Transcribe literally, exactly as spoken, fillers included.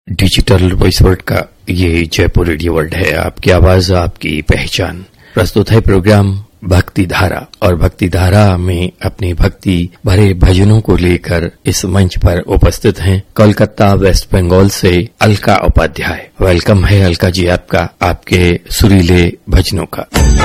Digital voice world का ये Jaipur radio world है। आपकी आवाज, आपकी पहचान। प्रस्तुत है प्रोग्राम भक्ति धारा, और भक्ति धारा में अपनी भक्ति भरे भजनों को लेकर इस मंच पर उपस्थित हैं कोलकाता वेस्ट बंगाल से अलका उपाध्याय। वेलकम है अलका जी आपका, आपके सुरीले भजनों का।